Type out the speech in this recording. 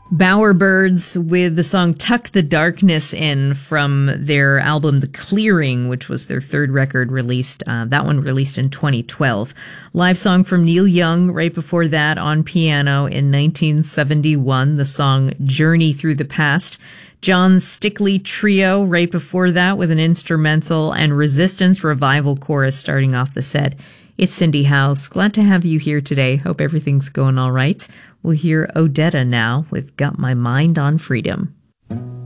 Bowerbirds with the song Tuck the Darkness In from their album The Clearing, which was their third record released. That one released in 2012. Live song from Neil Young right before that on piano in 1971, the song Journey Through the Past. John Stickley Trio right before that with an instrumental, and Resistance Revival Chorus starting off the set. It's Cindy House. Glad to have you here today. Hope everything's going all right. We'll hear Odetta now with Got My Mind on Freedom.